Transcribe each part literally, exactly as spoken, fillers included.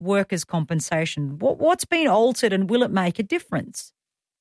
workers' compensation. What, what's been altered and will it make a difference?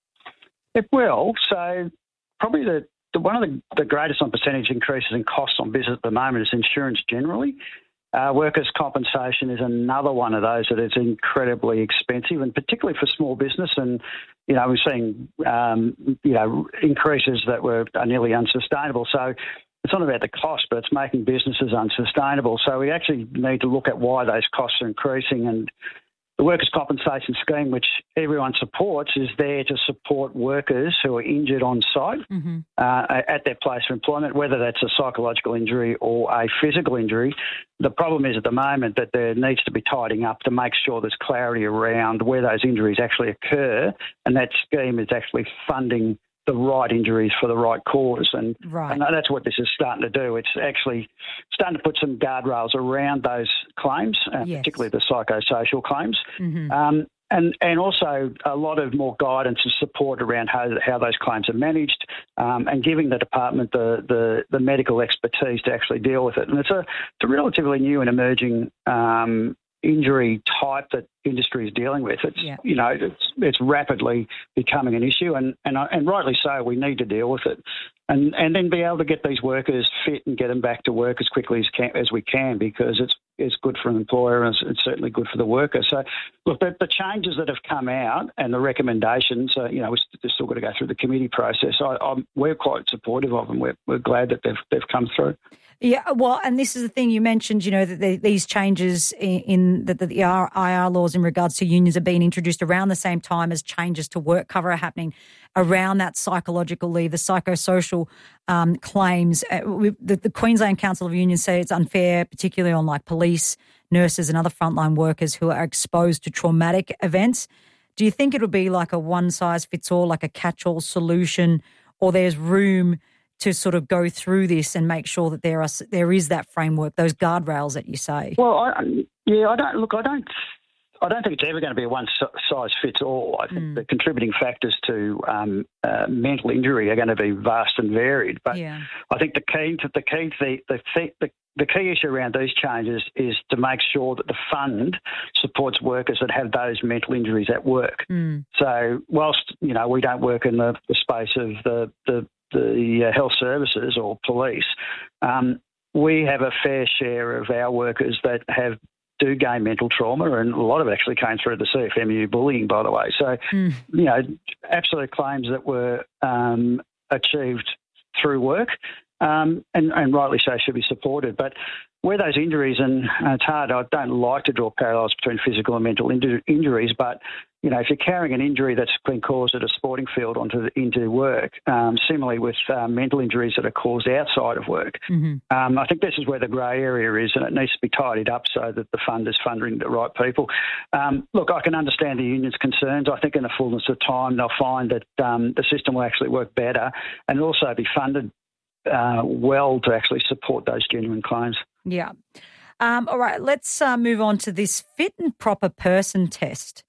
It will. So probably the, the one of the, the greatest on percentage increases in costs on business at the moment is insurance generally. Uh, workers' compensation is another one of those that is incredibly expensive, and particularly for small business. And, you know, we're seeing, um, you know, increases that were are nearly unsustainable. So it's not about the cost, but it's making businesses unsustainable. So we actually need to look at why those costs are increasing. And the workers' compensation scheme, which everyone supports, is there to support workers who are injured on site mm-hmm. uh, at their place of employment, whether that's a psychological injury or a physical injury. The problem is at the moment that there needs to be tidying up to make sure there's clarity around where those injuries actually occur, and that scheme is actually funding the right injuries for the right cause. And, right. and that's what this is starting to do. It's actually starting to put some guardrails around those claims, uh, yes. particularly the psychosocial claims. Mm-hmm. Um, and, and also a lot of more guidance and support around how, how those claims are managed um, and giving the department the, the, the medical expertise to actually deal with it. And it's a, it's a relatively new and emerging um injury type that industry is dealing with. It's yeah. you know it's it's rapidly becoming an issue, and and and rightly so. We need to deal with it, and and then be able to get these workers fit and get them back to work as quickly as can, as we can, because it's it's good for an employer and it's, it's certainly good for the worker. So look, the, the changes that have come out and the recommendations, uh, you know, we've still got to go through the committee process. I, I'm, we're quite supportive of them. We're we're glad that they've they've come through. Yeah, well, and this is the thing you mentioned, you know, that the, these changes in, in the, the I R laws in regards to unions are being introduced around the same time as changes to work cover are happening around that psychological leave, the psychosocial um, claims. Uh, we, the, the Queensland Council of Unions say it's unfair, particularly on like police, nurses and other frontline workers who are exposed to traumatic events. Do you think it would be like a one-size-fits-all, like a catch-all solution, or there's room to sort of go through this and make sure that there are there is that framework, those guardrails that you say? Well, I, yeah, I don't look. I don't. I don't think it's ever going to be a one size fits all. I think mm. the contributing factors to um, uh, mental injury are going to be vast and varied. But yeah. I think the key to the key the, the the the key issue around these changes is to make sure that the fund supports workers that have those mental injuries at work. Mm. So whilst you know we don't work in the, the space of the the the uh, health services or police, um, we have a fair share of our workers that have do gain mental trauma, and a lot of it actually came through the C F M U bullying, by the way. So, mm. you know, absolute claims that were um, achieved through work, um, and, and rightly so should be supported. But where those injuries, and uh, it's hard, I don't like to draw parallels between physical and mental inju- injuries, but you know, if you're carrying an injury that's been caused at a sporting field onto the, into work, um, similarly with uh, mental injuries that are caused outside of work, mm-hmm. um, I think this is where the grey area is, and it needs to be tidied up so that the fund is funding the right people. Um, look, I can understand the union's concerns. I think in the fullness of time they'll find that um, the system will actually work better and also be funded uh, well to actually support those genuine claims. Yeah. Um, all right, let's uh, move on to this fit and proper person test.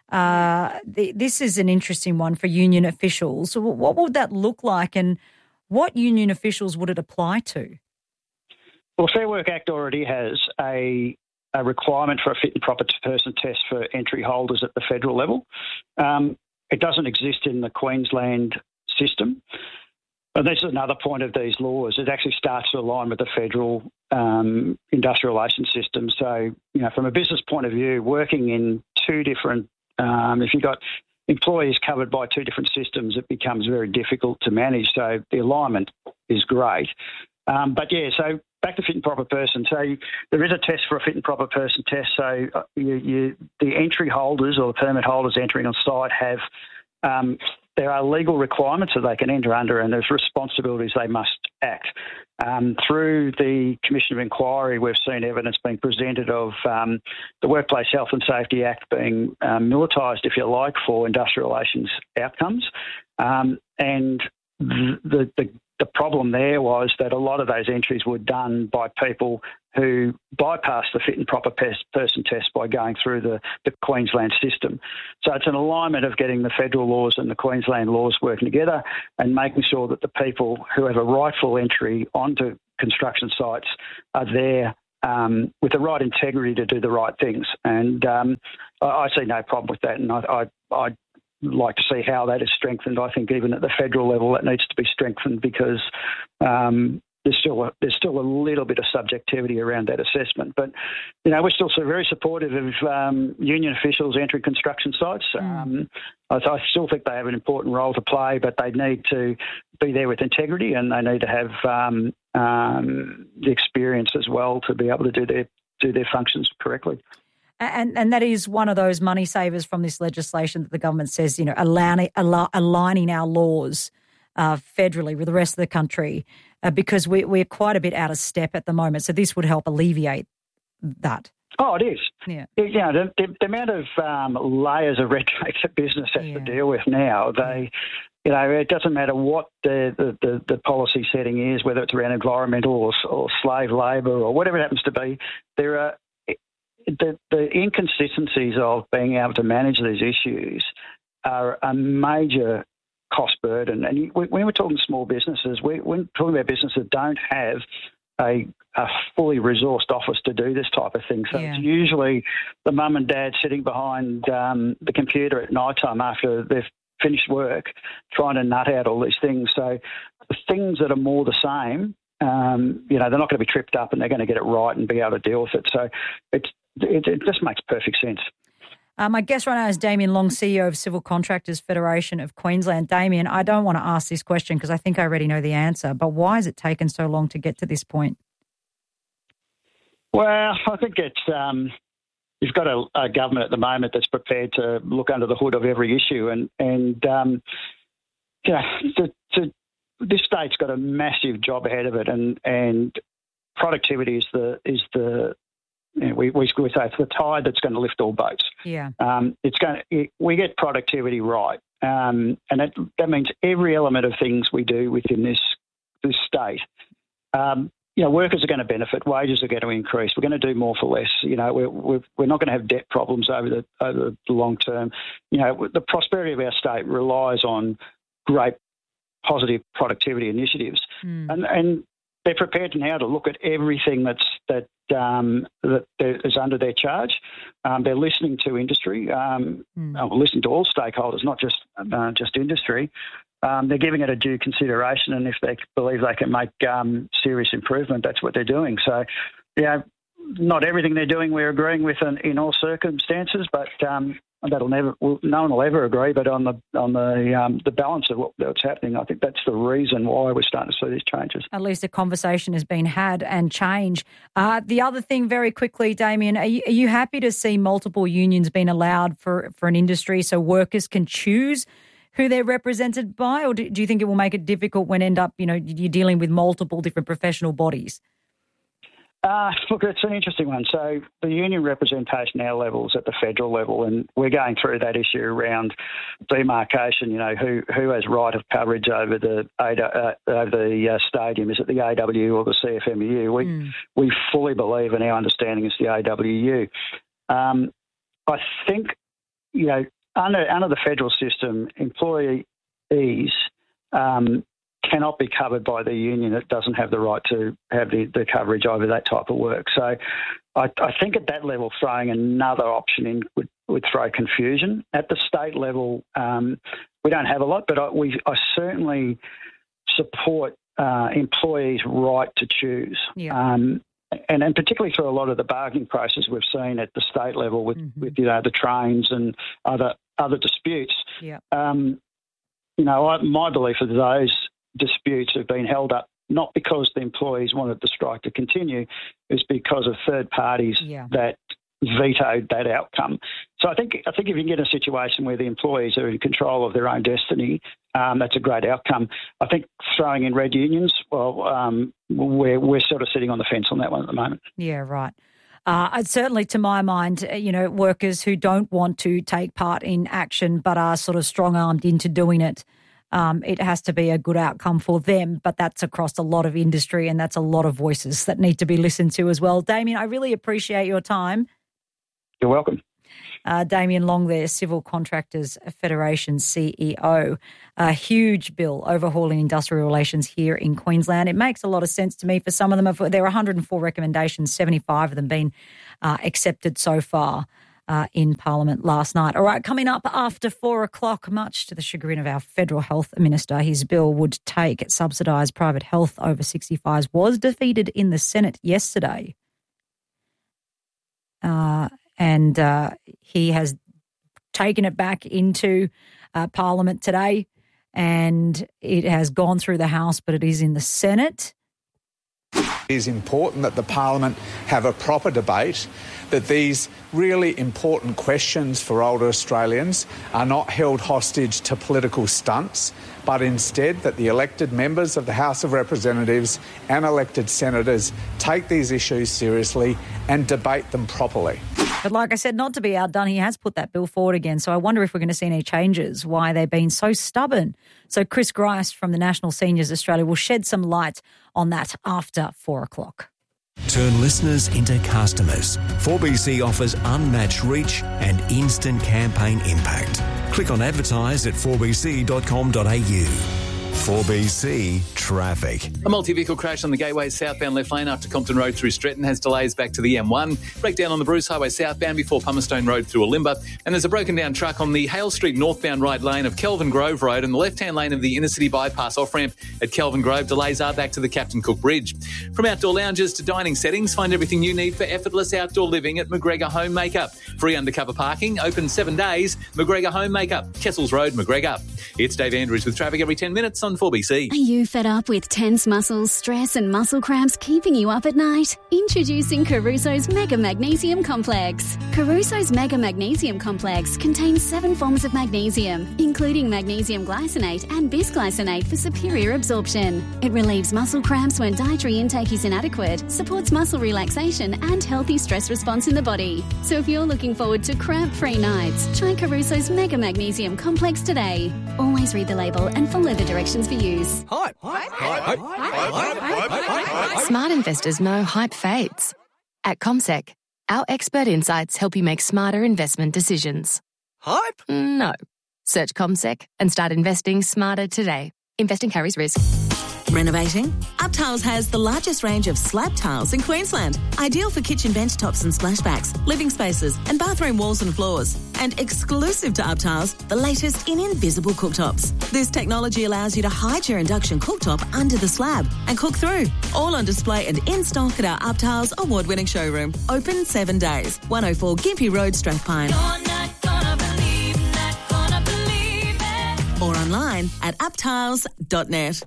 Uh, the, this is an interesting one for union officials. So what would that look like, and what union officials would it apply to? Well, Fair Work Act already has a, a requirement for a fit and proper person test for entry holders at the federal level. Um, it doesn't exist in the Queensland system. And this is another point of these laws. It actually starts to align with the federal um, industrial relations system. So, you know, from a business point of view, working in two different Um, if you've got employees covered by two different systems, it becomes very difficult to manage. So the alignment is great. Um, but, yeah, so back to fit and proper person. So you, there is a test for a fit and proper person test. So you, you, the entry holders or the permit holders entering on site have um, there are legal requirements that they can enter under, and there's responsibilities they must act. Um, through the Commission of Inquiry, we've seen evidence being presented of um, the Workplace Health and Safety Act being um, militised, if you like, for industrial relations outcomes. Um, and the, the the problem there was that a lot of those entries were done by people who bypassed the fit and proper person test by going through the, the Queensland system. So it's an alignment of getting the federal laws and the Queensland laws working together and making sure that the people who have a rightful entry onto construction sites are there um, with the right integrity to do the right things. And um, I, I see no problem with that. And I, I, I'd like to see how that is strengthened. I think even at the federal level, that needs to be strengthened because um, there's still a, there's still a little bit of subjectivity around that assessment. But, you know, we're still so very supportive of um, union officials entering construction sites. Mm. Um, I, I still think they have an important role to play, but they need to be there with integrity and they need to have um, um, the experience as well to be able to do their do their functions correctly. And and that is one of those money savers from this legislation that the government says, you know, aligning, aligning our laws uh, federally with the rest of the country uh, because we, we're quite a bit out of step at the moment. So this would help alleviate that. Oh, it is. Yeah. It, you know, the, the, the amount of um, layers of red tape that business has yeah. to deal with now, they, you know, it doesn't matter what the, the, the, the policy setting is, whether it's around environmental or, or slave labour or whatever it happens to be, there are the, the inconsistencies of being able to manage these issues are a major cost burden. And when we're talking small businesses, we're talking about businesses that don't have a, a fully resourced office to do this type of thing. So yeah. it's usually the mum and dad sitting behind um, the computer at night time after they've finished work trying to nut out all these things. So the things that are more the same, um, you know, they're not going to be tripped up and they're going to get it right and be able to deal with it. So it's It, it just makes perfect sense. Um, my guest right now is Damien Long, C E O of Civil Contractors Federation of Queensland. Damien, I don't want to ask this question because I think I already know the answer, but why has it taken so long to get to this point? Well, I think it's um, you've got a, a government at the moment that's prepared to look under the hood of every issue, and and um, yeah, to, to, this state's got a massive job ahead of it, and and productivity is the is the You know, we, we we say it's the tide that's going to lift all boats. Yeah. Um, it's going to, it, we get productivity right, um, and that that means every element of things we do within this this state. Um, you know, workers are going to benefit. Wages are going to increase. We're going to do more for less. You know, we're we're, we're not going to have debt problems over the over the long term. You know, the prosperity of our state relies on great positive productivity initiatives, mm. and and they're prepared now to look at everything that's that. Um, that is under their charge. Um, they're listening to industry, um, mm. uh, listening to all stakeholders, not just uh, just industry. Um, they're giving it a due consideration, and if they believe they can make um, serious improvement, that's what they're doing. So, yeah, not everything they're doing we're agreeing with in, in all circumstances, but um, that'll never, well, no one will ever agree. But on the on the um, the balance of what, what's happening, I think that's the reason why we're starting to see these changes. At least a conversation has been had and change. Uh, the other thing, very quickly, Damien, are you, are you happy to see multiple unions being allowed for, for an industry so workers can choose who they're represented by, or do, do you think it will make it difficult when end up, you know, you're dealing with multiple different professional bodies? Uh, look, it's an interesting one. So the union representation our levels at the federal level, and we're going through that issue around demarcation. You know, who who has right of coverage over the uh, over the uh, stadium? Is it the A W or the C F M E U? We mm. we fully believe, and our understanding is the A W U. Um, I think, you know, under under the federal system, employees um, cannot be covered by the union that doesn't have the right to have the, the coverage over that type of work. So I, I think at that level, throwing another option in would, would throw confusion. At the state level, um, we don't have a lot, but I, we, I certainly support uh, employees' right to choose. Yeah. Um, and, and particularly through a lot of the bargaining process we've seen at the state level with, mm-hmm. with you know, the trains and other other disputes. Yeah. Um, you know, I, my belief is those disputes have been held up not because the employees wanted the strike to continue, it's because of third parties yeah. that vetoed that outcome. So I think I think if you can get a situation where the employees are in control of their own destiny, um, that's a great outcome. I think throwing in red unions, well, um, we're we're sort of sitting on the fence on that one at the moment. Yeah, right. Uh, certainly, to my mind, you know, workers who don't want to take part in action but are sort of strong-armed into doing it, Um, it has to be a good outcome for them, but that's across a lot of industry and that's a lot of voices that need to be listened to as well. Damien, I really appreciate your time. You're welcome. Uh, Damien Long there, Civil Contractors Federation C E O. A huge bill overhauling industrial relations here in Queensland. It makes a lot of sense to me. For some of them, there are one hundred four recommendations, seventy-five of them being uh, accepted so far. Uh, in Parliament last night. All right, coming up after four o'clock, much to the chagrin of our Federal Health Minister, his bill would take subsidised private health over sixty-fives was defeated in the Senate yesterday. Uh, and uh, he has taken it back into uh, Parliament today, and it has gone through the House, but it is in the Senate. It is important that the Parliament have a proper debate, that these really important questions for older Australians are not held hostage to political stunts, but instead that the elected members of the House of Representatives and elected senators take these issues seriously and debate them properly. But like I said, not to be outdone, he has put that bill forward again. So I wonder if we're going to see any changes, why they've been so stubborn. So Chris Grice from the National Seniors Australia will shed some light on that after four o'clock. Turn listeners into customers. four B C offers unmatched reach and instant campaign impact. Click on advertise at four b c dot com dot a u. four B C Traffic. A multi-vehicle crash on the Gateway southbound left lane after Compton Road through Stretton has delays back to the M one. Breakdown on the Bruce Highway southbound before Pumerstone Road through Olimba. And there's a broken down truck on the Hale Street northbound right lane of Kelvin Grove Road and the left-hand lane of the Inner City Bypass off-ramp at Kelvin Grove. Delays are back to the Captain Cook Bridge. From outdoor lounges to dining settings, find everything you need for effortless outdoor living at McGregor Home Makeup. Free undercover parking, open seven days. McGregor Home Makeup, Kessels Road, McGregor. It's Dave Andrews with traffic every ten minutes on four B C. Are you fed up with tense muscles, stress and muscle cramps keeping you up at night? Introducing Caruso's Mega Magnesium Complex. Caruso's Mega Magnesium Complex contains seven forms of magnesium, including magnesium glycinate and bisglycinate for superior absorption. It relieves muscle cramps when dietary intake is inadequate, supports muscle relaxation and healthy stress response in the body. So if you're looking forward to cramp-free nights, try Caruso's Mega Magnesium Complex today. Always read the label and follow the directions for use. Hype. Hype. Hype. Hype. Hype. Smart investors know hype fades. At CommSec, our expert insights help you make smarter investment decisions. Hype? No. Search CommSec and start investing smarter today. Investing carries risk. Renovating? UpTiles has the largest range of slab tiles in Queensland. Ideal for kitchen bench tops and splashbacks, living spaces and bathroom walls and floors. And exclusive to UpTiles, the latest in invisible cooktops. This technology allows you to hide your induction cooktop under the slab and cook through. All on display and in stock at our UpTiles award-winning showroom. Open seven days. one oh four Gympie Road, Strathpine. You're not gonna believe, not gonna believe it. Or online at uptiles dot net.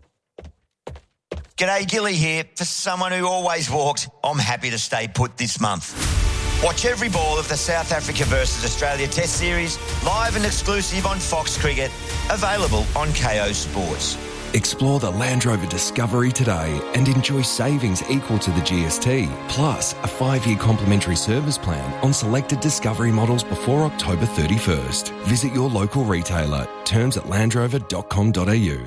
G'day, Gilly here. For someone who always walked, I'm happy to stay put this month. Watch every ball of the South Africa versus Australia Test Series, live and exclusive on Fox Cricket, available on K O Sports. Explore the Land Rover Discovery today and enjoy savings equal to the G S T, plus a five-year complimentary service plan on selected Discovery models before October thirty-first. Visit your local retailer. Terms at land rover dot com dot a u.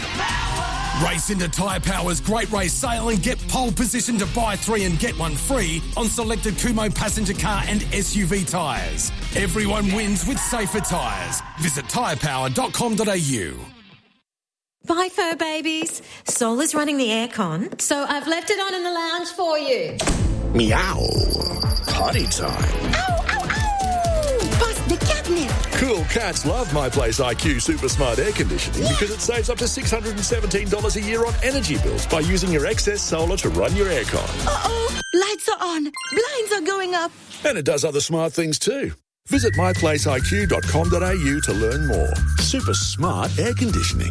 Race into Tyre Power's Great Race Sale and get pole position to buy three and get one free on selected Kumho passenger car and S U V tyres. Everyone wins with safer tyres. Visit tyre power dot com dot a u. Bye, fur babies. Sol is running the aircon, so I've left it on in the lounge for you. Meow. Potty time. Ow, ow, ow! Bust the catnip. Cool cats love My Place I Q Super Smart Air Conditioning because it saves up to six hundred seventeen dollars a year on energy bills by using your excess solar to run your aircon. Uh-oh, lights are on, blinds are going up. And it does other smart things too. Visit my place I Q dot com dot a u to learn more. Super smart air conditioning.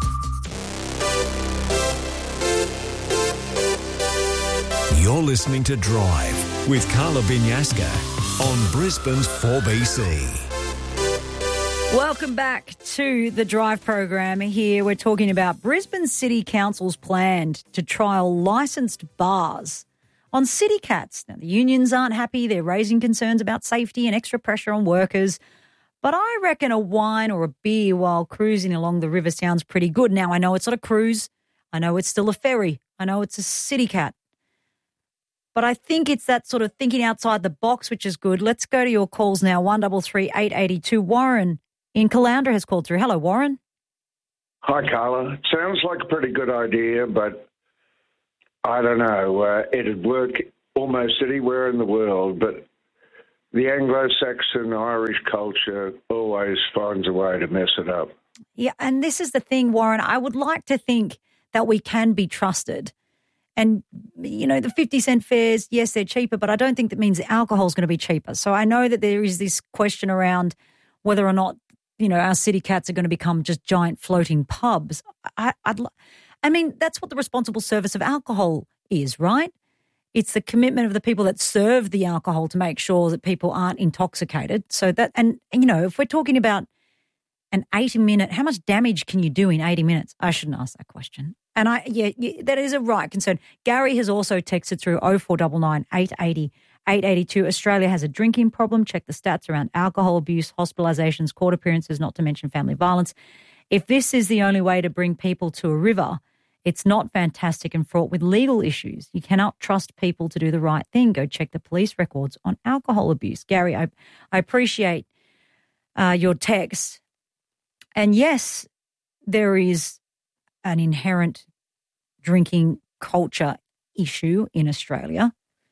You're listening to Drive with Carla Binyaska on Brisbane's four B C. Welcome back to the Drive program. Here we're talking about Brisbane City Council's plan to trial licensed bars on city cats. Now, the unions aren't happy. They're raising concerns about safety and extra pressure on workers. But I reckon a wine or a beer while cruising along the river sounds pretty good. Now, I know it's not a cruise. I know it's still a ferry. I know it's a city cat. But I think it's that sort of thinking outside the box, which is good. Let's go to your calls now. one double three eight eighty two. Warren in Caloundra has called through. Hello, Warren. Hi, Carla. It sounds like a pretty good idea, but I don't know. Uh, it'd work almost anywhere in the world, but the Anglo-Saxon Irish culture always finds a way to mess it up. Yeah, and this is the thing, Warren. I would like to think that we can be trusted. And, you know, the fifty cent fares, yes, they're cheaper, but I don't think that means alcohol is going to be cheaper. So I know that there is this question around whether or not, you know, our city cats are going to become just giant floating pubs. I, I'd, I mean, that's what the responsible service of alcohol is, right? It's the commitment of the people that serve the alcohol to make sure that people aren't intoxicated. So that, and, you know, if we're talking about an eighty minute, how much damage can you do in eighty minutes? I shouldn't ask that question. And I, yeah, yeah, that is a right concern. Gary has also texted through oh four nine nine, eight eight oh, eight eight two. Australia has a drinking problem. Check the stats around alcohol abuse, hospitalisations, court appearances, not to mention family violence. If this is the only way to bring people to a river, it's not fantastic and fraught with legal issues. You cannot trust people to do the right thing. Go check the police records on alcohol abuse. Gary, I, I appreciate uh, your text. And yes, there is an inherent drinking culture issue in Australia.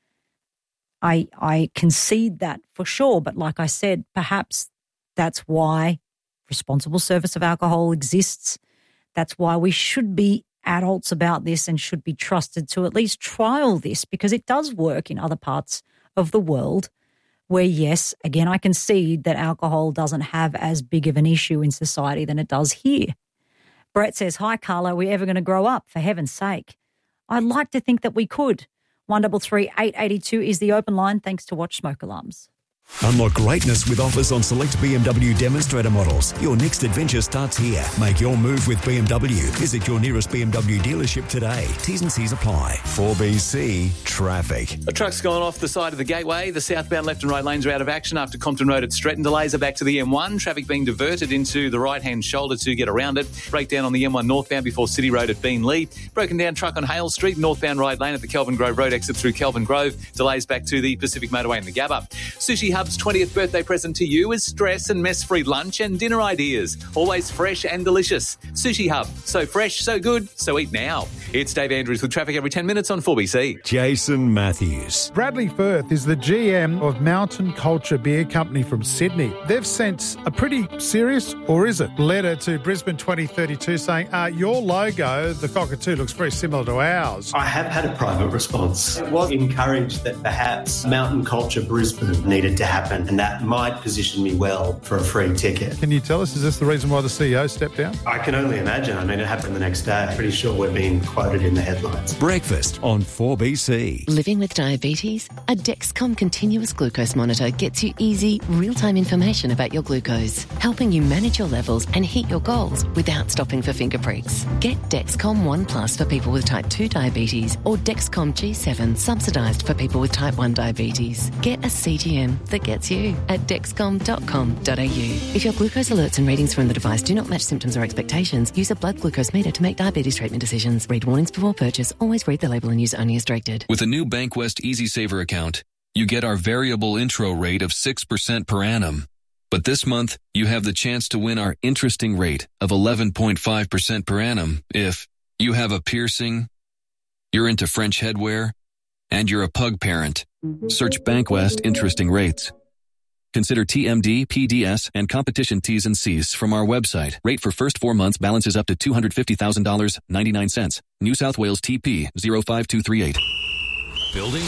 I I concede that for sure. But like I said, perhaps that's why responsible service of alcohol exists. That's why we should be adults about this and should be trusted to at least trial this, because it does work in other parts of the world where, yes, again, I concede that alcohol doesn't have as big of an issue in society than it does here. Brett says, hi, Carla, are we ever going to grow up? For heaven's sake. I'd like to think that we could. one double three eight eight two is the open line. Thanks to Watch Smoke Alarms. Unlock greatness with offers on select B M W demonstrator models. Your next adventure starts here. Make your move with B M W. Visit your nearest B M W dealership today. T's and C's apply. four B C Traffic. A truck's gone off the side of the gateway. The southbound left and right lanes are out of action after Compton Road at Stretton. Delays are back to the M one. Traffic being diverted into the right-hand shoulder to get around it. Breakdown on the M one northbound before City Road at Beenleigh. Broken down truck on Hale Street, northbound right lane at the Kelvin Grove Road exit through Kelvin Grove. Delays back to the Pacific Motorway in the Gabba. Sushi Hub's twentieth birthday present to you is stress and mess-free lunch and dinner ideas. Always fresh and delicious. Sushi Hub. So fresh, so good, so eat now. It's Dave Andrews with traffic every ten minutes on four B C. Jason Matthews. Bradley Firth is the G M of Mountain Culture Beer Company from Sydney. They've sent a pretty serious, or is it, letter to Brisbane twenty thirty-two saying, uh, your logo, the cockatoo, looks very similar to ours. I have had a private response. It was encouraged that perhaps Mountain Culture Brisbane needed to happen, and that might position me well for a free ticket. Can you tell us, is this the reason why the C E O stepped down? I can only imagine. I mean, it happened the next day. Pretty sure we're being quoted in the headlines. Breakfast on four B C. Living with diabetes? A Dexcom continuous glucose monitor gets you easy, real-time information about your glucose, helping you manage your levels and hit your goals without stopping for finger pricks. Get Dexcom One Plus for people with type two diabetes or Dexcom G seven subsidised for people with type one diabetes. Get a C G M that gets you at dexcom dot com dot a u. If your glucose alerts and readings from the device do not match symptoms or expectations, use a blood glucose meter to make diabetes treatment decisions. Read warnings before purchase. Always read the label and use only as directed. With a new Bankwest EasySaver account, you get our variable intro rate of six percent per annum. But this month, you have the chance to win our interesting rate of eleven point five percent per annum if you have a piercing, you're into French headwear, and you're a pug parent. Search Bankwest Interesting Rates. Consider T M D, P D S, and competition T's and C's from our website. Rate for first four months balances up to two hundred fifty thousand dollars and ninety-nine cents. New South Wales T P zero five two three eight. Building,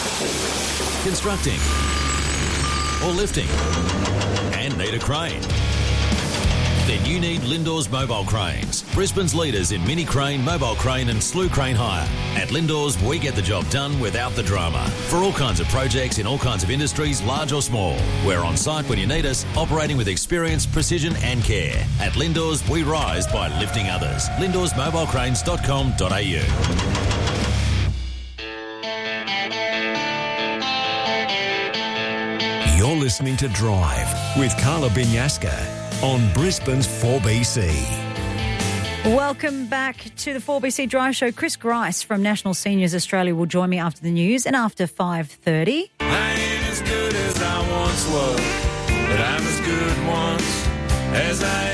constructing, or lifting, and need a crane? Then you need Lindors Mobile Cranes, Brisbane's leaders in mini crane, mobile crane and slew crane hire. At Lindors, we get the job done without the drama. For all kinds of projects in all kinds of industries, large or small. We're on site when you need us, operating with experience, precision and care. At Lindors, we rise by lifting others. lindors mobile cranes dot com dot a u. You're listening to Drive with Carla Binyaska on Brisbane's four B C. Welcome back to the four B C Drive Show. Chris Grice from National Seniors Australia will join me after the news and after five thirty. I ain't as good as I once was, but I'm as good once as I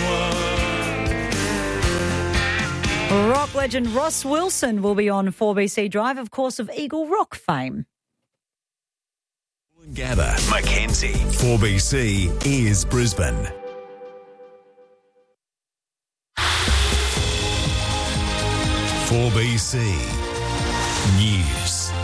ever was. Rock legend Ross Wilson will be on four B C Drive, of course, of Eagle Rock fame. Gather. Mackenzie. four B C is Brisbane. four B C News.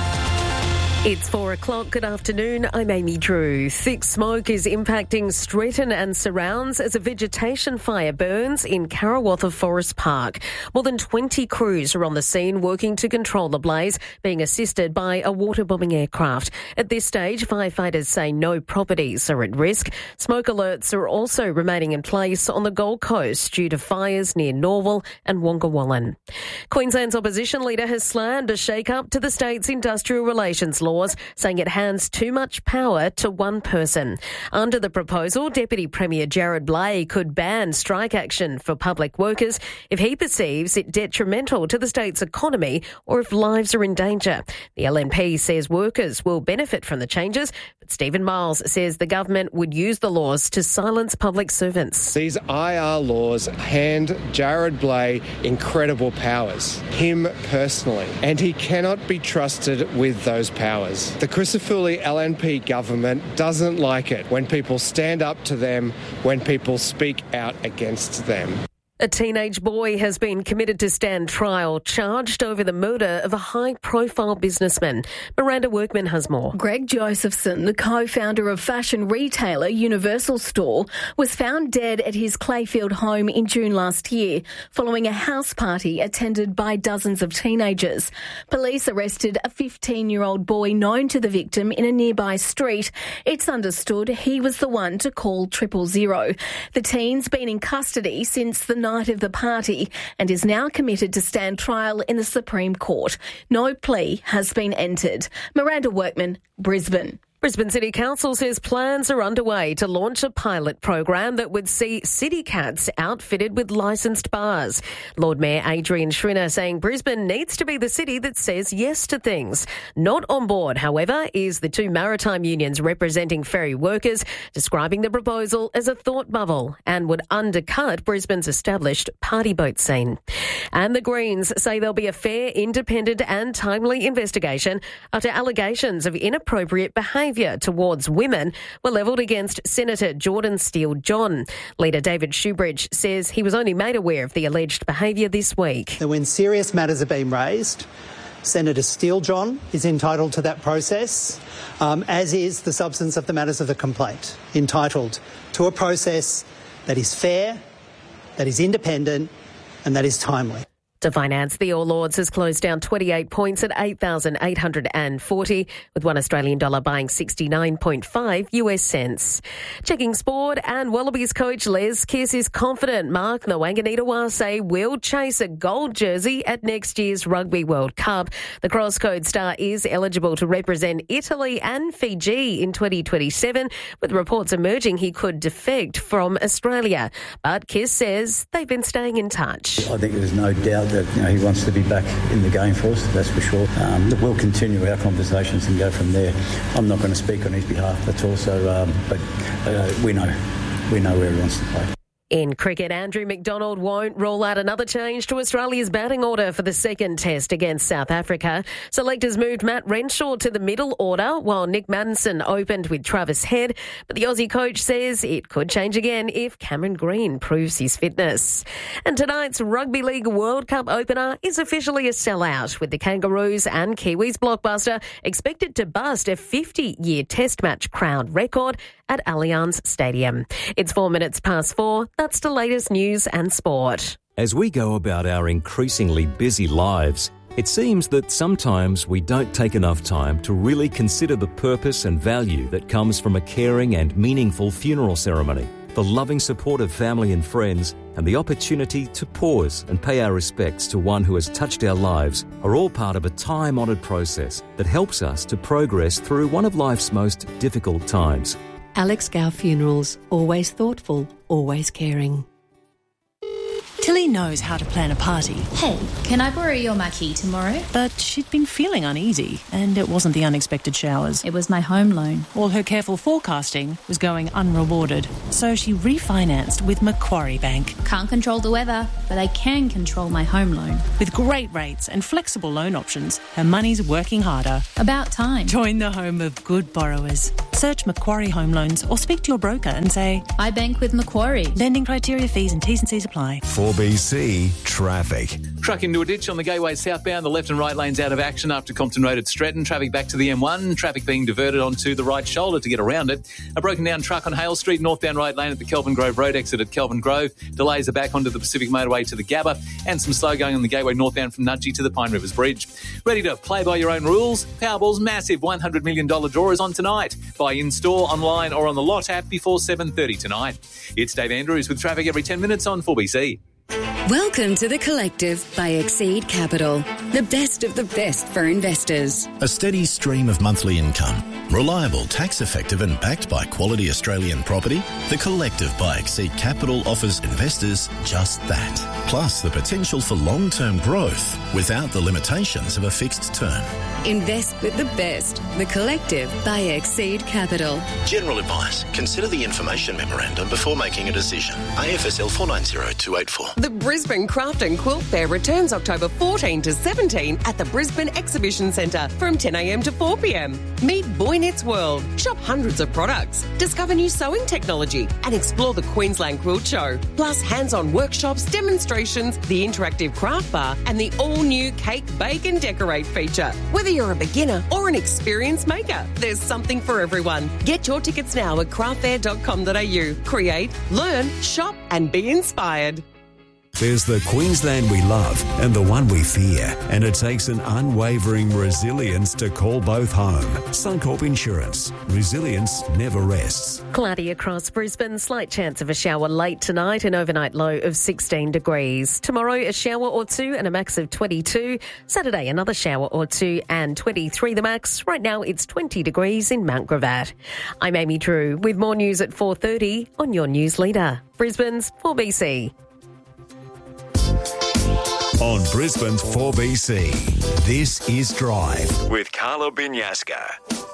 It's four o'clock. Good afternoon. I'm Amy Drew. Thick smoke is impacting Stretton and surrounds as a vegetation fire burns in Karawatha Forest Park. More than twenty crews are on the scene working to control the blaze, being assisted by a waterbombing aircraft. At this stage, firefighters say no properties are at risk. Smoke alerts are also remaining in place on the Gold Coast due to fires near Norval and Wongawallan. Queensland's opposition leader has slammed a shake-up to the state's industrial relations law, saying it hands too much power to one person. Under the proposal, Deputy Premier Jared Blay could ban strike action for public workers if he perceives it detrimental to the state's economy or if lives are in danger. The L N P says workers will benefit from the changes, but Stephen Miles says the government would use the laws to silence public servants. These I R laws hand Jared Blay incredible powers, him personally, and he cannot be trusted with those powers. The Crisafulli L N P government doesn't like it when people stand up to them, when people speak out against them. A teenage boy has been committed to stand trial, charged over the murder of a high-profile businessman. Miranda Workman has more. Greg Josephson, the co-founder of fashion retailer Universal Store, was found dead at his Clayfield home in June last year, following a house party attended by dozens of teenagers. Police arrested a fifteen-year-old boy known to the victim in a nearby street. It's understood he was the one to call triple zero. The teen's been in custody since the night of the party and is now committed to stand trial in the Supreme Court. No plea has been entered. Miranda Workman, Brisbane. Brisbane City Council says plans are underway to launch a pilot program that would see city cats outfitted with licensed bars. Lord Mayor Adrian Schrinner saying Brisbane needs to be the city that says yes to things. Not on board, however, is the two maritime unions representing ferry workers, describing the proposal as a thought bubble and would undercut Brisbane's established party boat scene. And the Greens say there'll be a fair, independent and timely investigation after allegations of inappropriate behaviour towards women were levelled against Senator Jordan Steele-John. Leader David Shoebridge says he was only made aware of the alleged behaviour this week. When serious matters are being raised, Senator Steele-John is entitled to that process, um, as is the substance of the matters of the complaint, entitled to a process that is fair, that is independent and that is timely. To finance, the All Ords has closed down twenty-eight points at eight thousand eight hundred forty, with one Australian dollar buying sixty-nine point five US cents. Checking sport, and Wallabies coach Les Kiss is confident Mark Nwanganitawase will chase a gold jersey at next year's Rugby World Cup. The cross-code star is eligible to represent Italy and Fiji in twenty twenty-seven, with reports emerging he could defect from Australia. But Kiss says they've been staying in touch. I think there's no doubt that you know, he wants to be back in the game for us, that's for sure. Um, we'll continue our conversations and go from there. I'm not going to speak on his behalf, that's also, um, but uh, we know, we know where he wants to play. In cricket, Andrew McDonald won't rule out another change to Australia's batting order for the second test against South Africa. Selectors moved Matt Renshaw to the middle order, while Nick Maddinson opened with Travis Head. But the Aussie coach says it could change again if Cameron Green proves his fitness. And tonight's Rugby League World Cup opener is officially a sellout, with the Kangaroos and Kiwis blockbuster expected to bust a fifty-year test match crowd record at Allianz Stadium. It's four minutes past four. That's the latest news and sport. As we go about our increasingly busy lives, it seems that sometimes we don't take enough time to really consider the purpose and value that comes from a caring and meaningful funeral ceremony. The loving support of family and friends and the opportunity to pause and pay our respects to one who has touched our lives are all part of a time-honoured process that helps us to progress through one of life's most difficult times. Alex Gow Funerals, always thoughtful, always caring. Tilly She knows how to plan a party. Hey, can I borrow your marquee tomorrow? But she'd been feeling uneasy, and it wasn't the unexpected showers. It was my home loan. All her careful forecasting was going unrewarded, so she refinanced with Macquarie Bank. Can't control the weather, but I can control my home loan. With great rates and flexible loan options, her money's working harder. About time. Join the home of good borrowers. Search Macquarie Home Loans or speak to your broker and say, I bank with Macquarie. Lending criteria, fees and T's and C's apply. four B C Traffic. Truck into a ditch on the Gateway southbound. The left and right lanes out of action after Compton Road at Stretton. Traffic back to the M one. Traffic being diverted onto the right shoulder to get around it. A broken down truck on Hale Street, northbound right lane at the Kelvin Grove Road exit at Kelvin Grove. Delays are back onto the Pacific Motorway to the Gabba. And some slow going on the Gateway northbound from Nudgee to the Pine Rivers Bridge. Ready to play by your own rules? Powerball's massive one hundred million dollars draw is on tonight. Buy in-store, online or on the Lot app before seven thirty tonight. It's Dave Andrews with traffic every ten minutes on four B C. Welcome to The Collective by Exceed Capital, the best of the best for investors. A steady stream of monthly income, reliable, tax-effective and backed by quality Australian property, The Collective by Exceed Capital offers investors just that. Plus the potential for long-term growth without the limitations of a fixed term. Invest with the best. The Collective by Exceed Capital. General advice. Consider the information memorandum before making a decision. A F S L four nine zero two eight four. The Brisbane Craft and Quilt Fair returns October fourteenth to seventeenth at the Brisbane Exhibition Centre from ten a m to four p m. Meet Boy Knits World, shop hundreds of products, discover new sewing technology and explore the Queensland Quilt Show. Plus hands-on workshops, demonstrations, the interactive craft bar and the all-new Cake, Bake and Decorate feature. Whether you're a beginner or an experienced maker, there's something for everyone. Get your tickets now at craft fair dot com dot a u. Create, learn, shop and be inspired. There's the Queensland we love and the one we fear, and it takes an unwavering resilience to call both home. Suncorp Insurance. Resilience never rests. Cloudy across Brisbane, slight chance of a shower late tonight, an overnight low of sixteen degrees. Tomorrow, a shower or two and a max of twenty-two. Saturday, another shower or two and twenty-three the max. Right now, it's twenty degrees in Mount Gravatt. I'm Amy Drew with more news at four thirty on your news leader, Brisbane's four B C. On Brisbane's four B C, this is Drive with Carla Binyaska.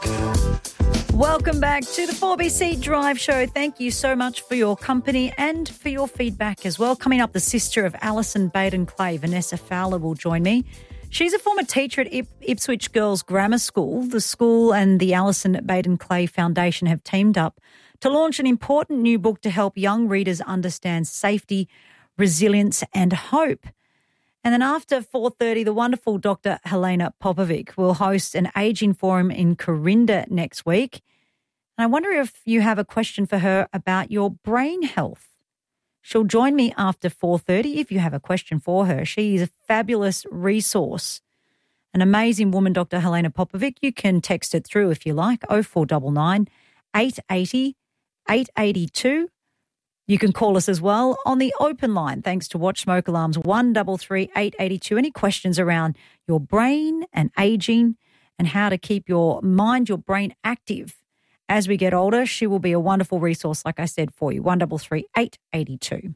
Welcome back to the four B C Drive Show. Thank you so much for your company and for your feedback as well. Coming up, the sister of Alison Baden-Clay, Vanessa Fowler, will join me. She's a former teacher at Ip- Ipswich Girls Grammar School. The school and the Alison Baden-Clay Foundation have teamed up to launch an important new book to help young readers understand safety, resilience and hope. And then after four thirty, the wonderful Doctor Helena Popovic will host an ageing forum in Corinda next week. And I wonder if you have a question for her about your brain health. She'll join me after four thirty if you have a question for her. She is a fabulous resource, an amazing woman, Doctor Helena Popovic. You can text it through if you like, oh four nine nine, eight eight oh, eight eight two. You can call us as well on the open line, thanks to Watch Smoke Alarms, one three three, eight eight two. Any questions around your brain and ageing and how to keep your mind, your brain active as we get older, she will be a wonderful resource, like I said, for you, one three three, eight eight two.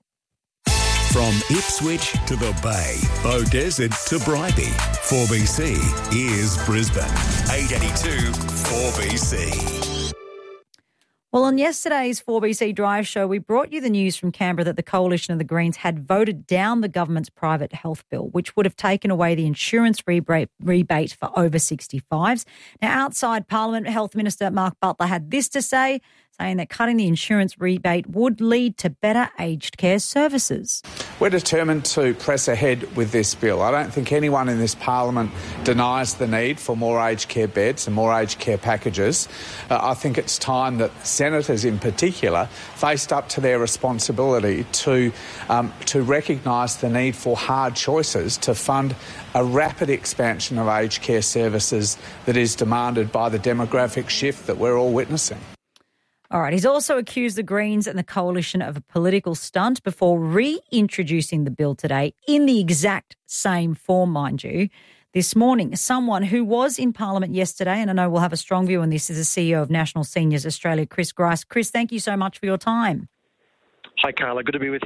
From Ipswich to the Bay, Beaudesert to Bribie, four B C is Brisbane, eight eighty-two four B C. Well, on yesterday's four B C Drive Show, we brought you the news from Canberra that the Coalition of the Greens had voted down the government's private health bill, which would have taken away the insurance rebate, rebate for over sixty-fives. Now, outside Parliament, Health Minister Mark Butler had this to say, saying that cutting the insurance rebate would lead to better aged care services. We're determined to press ahead with this bill. I don't think anyone in this Parliament denies the need for more aged care beds and more aged care packages. Uh, I think it's time that senators in particular faced up to their responsibility to, um, to recognise the need for hard choices to fund a rapid expansion of aged care services that is demanded by the demographic shift that we're all witnessing. All right, he's also accused the Greens and the Coalition of a political stunt before reintroducing the bill today in the exact same form, mind you. This morning, someone who was in Parliament yesterday, and I know we'll have a strong view on this, is the C E O of National Seniors Australia, Chris Grice. Chris, thank you so much for your time. Hi, Carla. Good to be with you.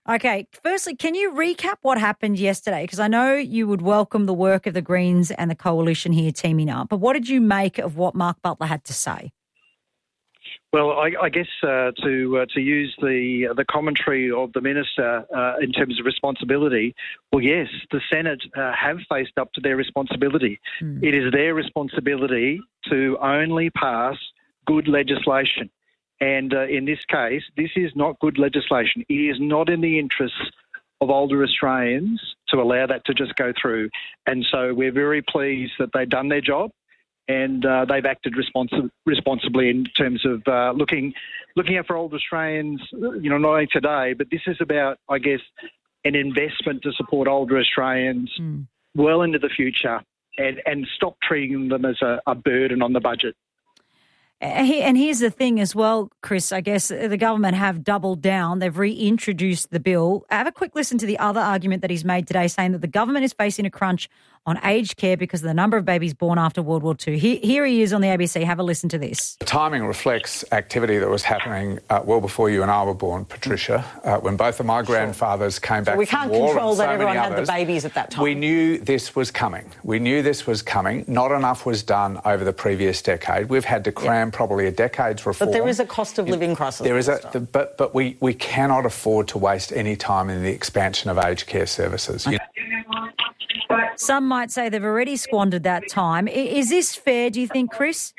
Okay, firstly, can you recap what happened yesterday? Because I know you would welcome the work of the Greens and the Coalition here teaming up, but what did you make of what Mark Butler had to say? Well, I, I guess uh, to uh, to use the the commentary of the minister uh, in terms of responsibility, well, yes, the Senate uh, have faced up to their responsibility. Mm. It is their responsibility to only pass good legislation. And uh, in this case, this is not good legislation. It is not in the interests of older Australians to allow that to just go through. And so we're very pleased that they've done their job and uh, they've acted responsi- responsibly in terms of uh, looking looking out for older Australians, you know, not only today, but this is about, I guess, an investment to support older Australians mm. well into the future and, and stop treating them as a, a burden on the budget. And here's the thing as well, Chris, I guess the government have doubled down. They've reintroduced the bill. Have a quick listen to the other argument that he's made today, saying that the government is facing a crunch on aged care because of the number of babies born after World War Two. Here, here he is on the A B C. Have a listen to this. The timing reflects activity that was happening uh, well before you and I were born, Patricia, uh, when both of my grandfathers came back so we from can't war control and so that everyone many had others. the babies at that time. We knew this was coming. We knew this was coming. Not enough was done over the previous decade. We've had to cram yep. probably a decade's reform. But there is a cost of living crisis. There is a, the, but but we, we cannot afford to waste any time in the expansion of aged care services. You know? Some might say they've already squandered that time. Is this fair, do you think, Chris?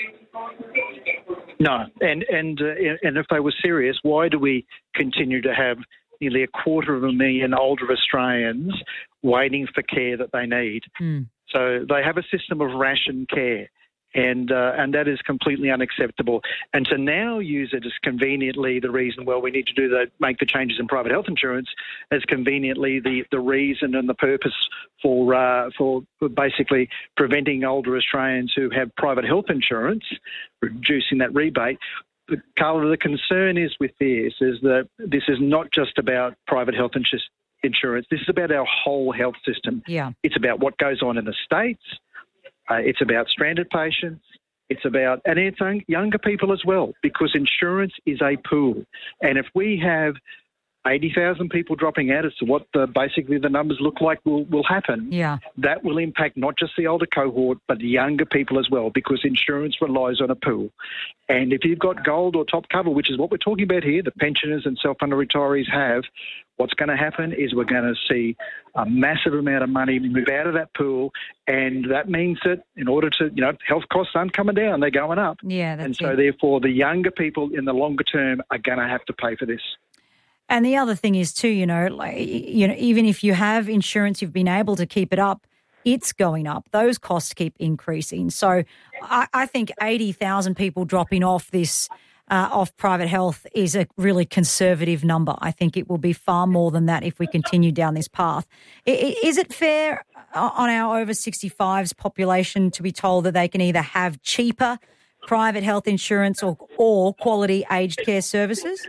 No, and and uh, and if they were serious, why do we continue to have nearly a quarter of a million older Australians waiting for care that they need? Mm. So they have a system of ration care. And uh, and that is completely unacceptable. And to now use it as conveniently the reason, well, we need to do the make the changes in private health insurance as conveniently the, the reason and the purpose for uh, for basically preventing older Australians who have private health insurance, reducing that rebate. But Carla, the concern is with this is that this is not just about private health insurance. This is about our whole health system. Yeah, it's about what goes on in the states. Uh, it's about stranded patients. It's about, and it's younger people as well, because insurance is a pool. And if we have eighty thousand people dropping out as to what the, basically the numbers look like will, will happen, yeah. that will impact not just the older cohort, but the younger people as well, because insurance relies on a pool. And if you've got gold or top cover, which is what we're talking about here, the pensioners and self-funded retirees have, what's going to happen is we're going to see a massive amount of money move out of that pool, and that means that in order to, you know, health costs aren't coming down, they're going up. Yeah, that's And so it. therefore the younger people in the longer term are going to have to pay for this. And the other thing is too, you know, like, you know, even if you have insurance, you've been able to keep it up, it's going up. Those costs keep increasing. So I, I think eighty thousand people dropping off this, uh, off private health is a really conservative number. I think it will be far more than that if we continue down this path. I, is it fair on our over sixty-fives population to be told that they can either have cheaper private health insurance or, or quality aged care services?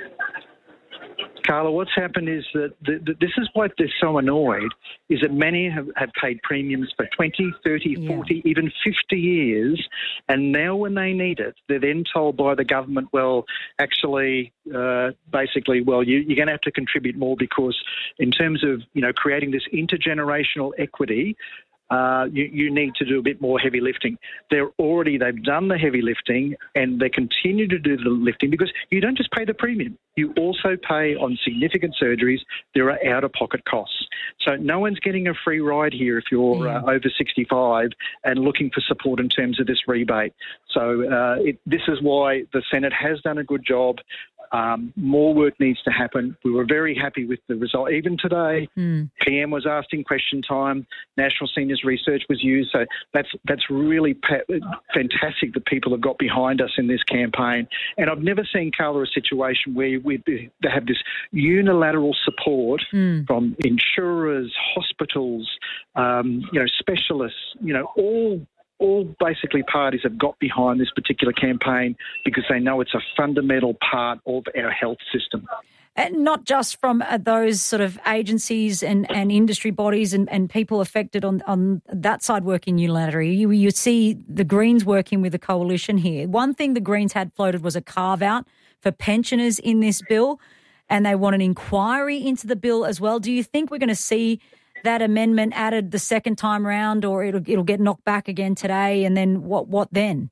Carla, what's happened is that the, the, this is why they're so annoyed, is that many have, have paid premiums for twenty, thirty, yeah. forty, even fifty years, and now when they need it, they're then told by the government, well, actually, uh, basically, well, you, you're going to have to contribute more because in terms of, you know, creating this intergenerational equity, Uh, you, you need to do a bit more heavy lifting. They're already, they've done the heavy lifting and they continue to do the lifting because you don't just pay the premium. You also pay on significant surgeries. There are out-of-pocket costs. So no one's getting a free ride here if you're mm. uh, over sixty-five and looking for support in terms of this rebate. So uh, it, this is why the Senate has done a good job. Um, more work needs to happen. We were very happy with the result. Even today, mm. P M was asked in question time. National Seniors Research was used. So that's that's really pa- fantastic that people have got behind us in this campaign. And I've never seen, Carla, a situation where we they have this unilateral support mm. from insurers, hospitals, um, you know, specialists, you know, all All basically parties have got behind this particular campaign because they know it's a fundamental part of our health system. And not just from uh, those sort of agencies and, and industry bodies and, and people affected on, on that side working unilaterally. You, you see the Greens working with the coalition here. One thing the Greens had floated was a carve-out for pensioners in this bill. and they want an inquiry into the bill as well. Do you think we're going to see that amendment added the second time round, or it'll it'll get knocked back again today, and then what what then?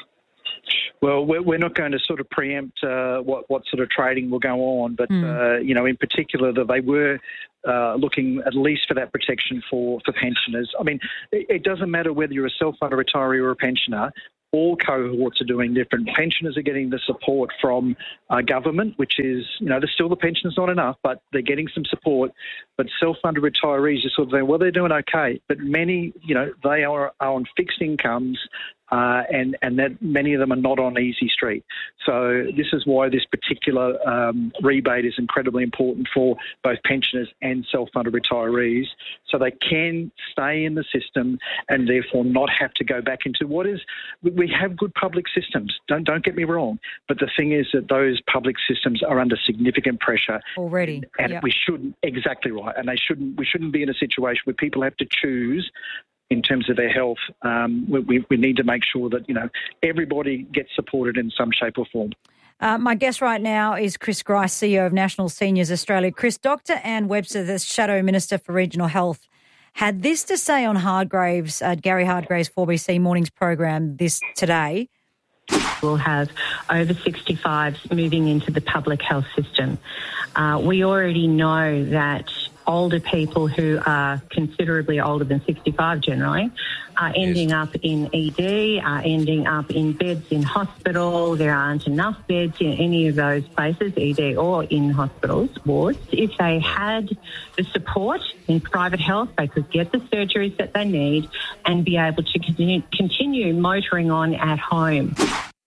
Well, we're not going to sort of preempt uh, what, what sort of trading will go on, but, mm. uh, you know, in particular that they were uh, looking at least for that protection for, for pensioners. I mean, it, it doesn't matter whether you're a self-funded retiree or a pensioner. All cohorts are doing different. Pensioners are getting the support from uh, government, which is, you know, there's still the pension's not enough, but they're getting some support. But self-funded retirees are sort of saying, well, they're doing okay. But many, you know, they are, are on fixed incomes. Uh, and and that many of them are not on Easy Street. So this is why this particular um, rebate is incredibly important for both pensioners and self-funded retirees, so they can stay in the system and therefore not have to go back into what is. We have good public systems. Don't don't get me wrong, but the thing is that those public systems are under significant pressure already, and yep. we shouldn't exactly right. And they shouldn't. We shouldn't be in a situation where people have to choose. In terms of their health, um, we, we need to make sure that, you know, everybody gets supported in some shape or form. Uh, my guest right now is Chris Grice, C E O of National Seniors Australia. Chris, Doctor Anne Webster, the Shadow Minister for Regional Health, had this to say on Hardgraves, uh, Gary Hardgraves' four B C Mornings program this today. We'll have over sixty-fives moving into the public health system. Uh, we already know that older people who are considerably older than sixty-five generally are ending yes. up in E D, are ending up in beds in hospital. There aren't enough beds in any of those places, E D or in hospitals, wards. If they had the support in private health, they could get the surgeries that they need and be able to continue, continue motoring on at home.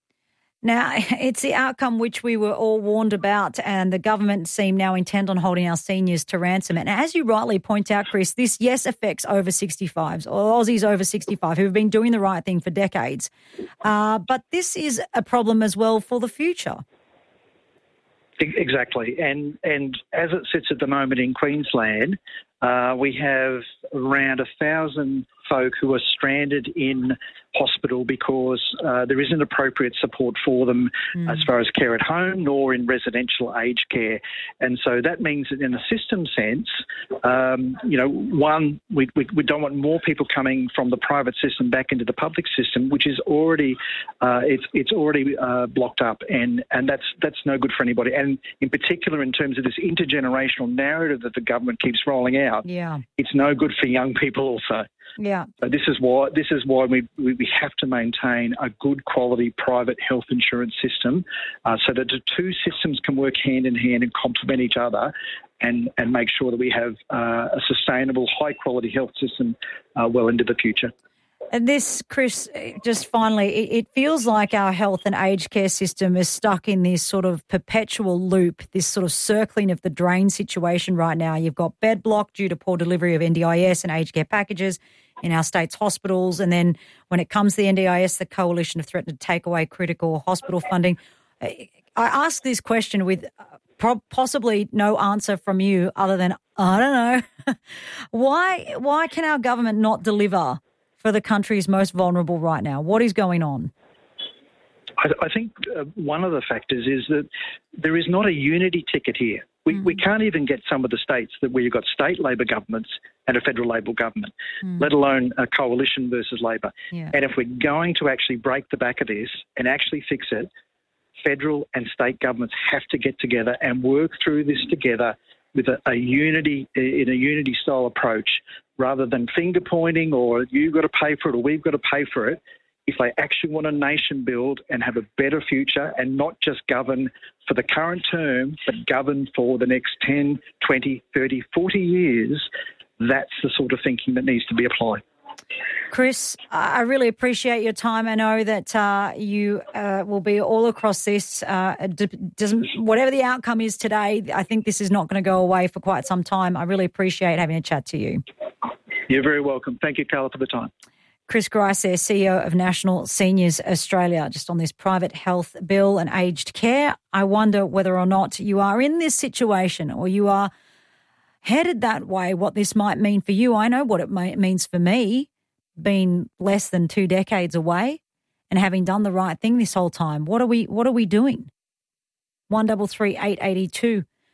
Now, it's the outcome which we were all warned about, and the government seem now intent on holding our seniors to ransom. And as you rightly point out, Chris, this, yes, affects over sixty-fives, or Aussies over sixty-five, who have been doing the right thing for decades. Uh, but this is a problem as well for the future. Exactly. And, and as it sits at the moment in Queensland, uh, we have around a thousand folk who are stranded in hospital because uh, there isn't appropriate support for them mm. as far as care at home nor in residential aged care. And so that means that in a system sense, um, you know, one, we, we, we don't want more people coming from the private system back into the public system, which is already, uh, it's, it's already uh, blocked up, and, and that's, that's no good for anybody. And in particular, in terms of this intergenerational narrative that the government keeps rolling out, yeah. it's no good for young people also. Yeah. So this is why this is why we we have to maintain a good quality private health insurance system, uh, so that the two systems can work hand in hand and complement each other, and and make sure that we have uh, a sustainable, high quality health system uh, well into the future. And this, Chris, just finally, it, it feels like our health and aged care system is stuck in this sort of perpetual loop, this sort of circling of the drain situation right now. You've got bed block due to poor delivery of N D I S and aged care packages in our state's hospitals. And then when it comes to the N D I S, the coalition have threatened to take away critical hospital funding. I ask this question with possibly no answer from you other than, I don't know. why, why can our government not deliver for the country's most vulnerable right now? What is going on? I, I think uh, one of the factors is that there is not a unity ticket here. We, mm. we can't even get some of the states that where you've got state Labor governments and a federal Labor government, mm. let alone a coalition versus Labor. Yeah. And if we're going to actually break the back of this and actually fix it, federal and state governments have to get together and work through this together with a, a unity, in a unity style approach, rather than finger pointing or you've got to pay for it or we've got to pay for it. If they actually want a nation build and have a better future and not just govern for the current term, but govern for the next ten, twenty, thirty, forty years, that's the sort of thinking that needs to be applied. Chris, I really appreciate your time. I know that uh, you uh, will be all across this. Uh, doesn't whatever the outcome is today, I think this is not going to go away for quite some time. I really appreciate having a chat to you. You're very welcome. Thank you, Carla, for the time. Chris Grice, C E O of National Seniors Australia, just on this private health bill and aged care. I wonder whether or not you are in this situation or you are headed that way, what this might mean for you. I know what it may, means for me, being less than two decades away and having done the right thing this whole time. What are we, what are we doing? one double three eight eighty two